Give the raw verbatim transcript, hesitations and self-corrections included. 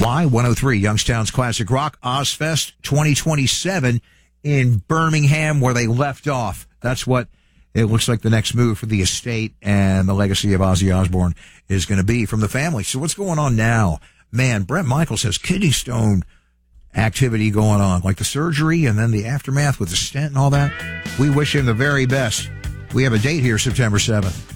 Y one oh three, Youngstown's Classic Rock, Ozfest twenty twenty-seven in Birmingham, where they left off. That's what it looks like the next move for the estate and the legacy of Ozzy Osbourne is going to be from the family. So what's going on now? Man, Bret Michaels has kidney stone activity going on, like the surgery and then the aftermath with the stent and all that. We wish him the very best. We have a date here, September seventh.